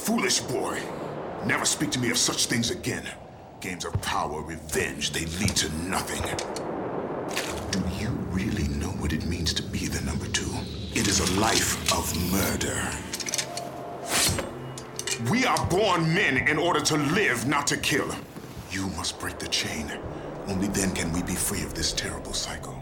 Foolish boy. Never speak to me of such things again. Games of power, revenge, they lead to nothing. Do you really know what it means to be the number two? It is a life of murder. We are born men in order to live, not to kill. You must break the chain. Only then can we be free of this terrible cycle.